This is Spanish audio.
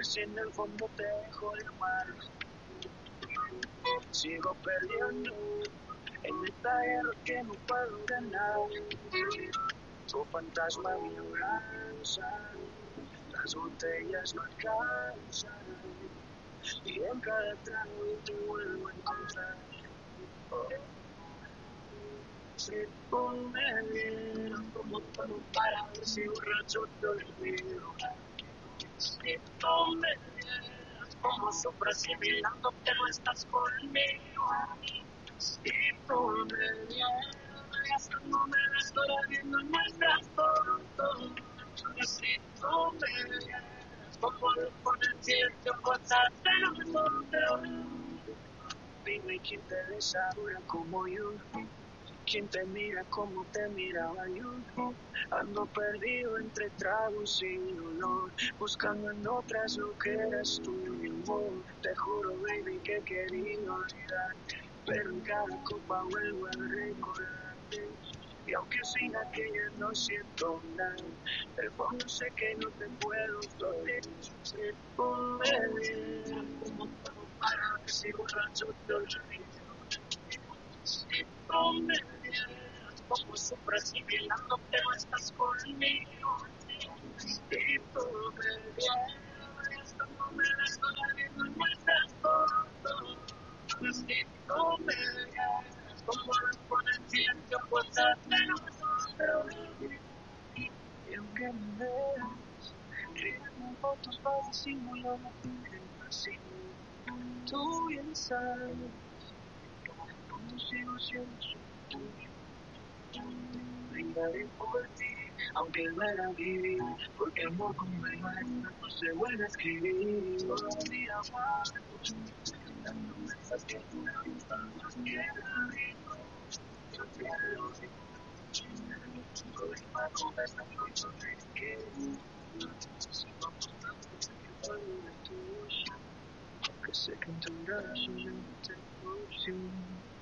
si en el fondo te dejo de amar. Sigo perdiendo en esta guerra que no puedo ganar. Tu fantasma mi abraza, las botellas no alcanzan, y en cada trago te vuelvo a encontrar. Si tú me vieras como todo para ver si borracho te olvido. Si tú me vieras como sufres y mirando que no estás conmigo. Si tú me vieras gastándome las horas viendo nuestras fotos. Si tú me vieras como lo ponen cierto cosas de nosotros. Dime quién te besa ahora como yo. ¿Quién te mira como te miraba yo? Ando perdido entre tragos y dolor, buscando en otras lo que eras tú, mi amor. Te juro, baby, que he querido olvidar, pero en cada copa vuelvo a recordarte. Y aunque sin aquella no siento nada, el fondo sé que no te puedo doler. Si tú me vieras como todo para ver si borracho te olvido. Si tú me vieras como sufres y mirando que no estás conmigo. Si tú me vieras gastándome las horas viendo nuestras fotos. Si tú me vieras como lo ponen siempre cosas de nosotros. Y aunque me veas riendo fotos para disimular el vacío, tú bien sabes. Yo sigo siendo tuyo, brindaré por ti, aunque duela vivir, porque amor como el mar no se vuelve a escribir. Todavía aguanto, dándome esas que una vez más quiera rico, yo quiero estoy más conversando y no te quiero, si vamos tanto que vuelve tuyo, aunque sé que en tu brazo yo no tengo opción.